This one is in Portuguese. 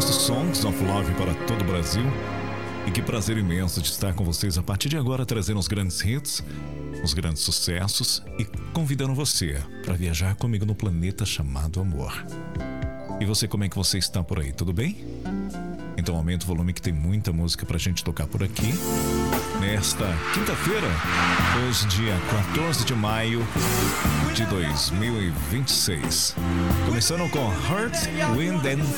nosso Songs of Love para todo o Brasil. E que prazer imenso de estar com vocês a partir de agora, trazendo os grandes hits, os grandes sucessos e convidando você para viajar comigo no planeta chamado amor. E você, como é que você está por aí? Tudo bem? Então aumenta o volume que tem muita música pra gente tocar por aqui. Nesta quinta-feira, hoje dia 14 de maio de 2026. Começando com Heart, Wind and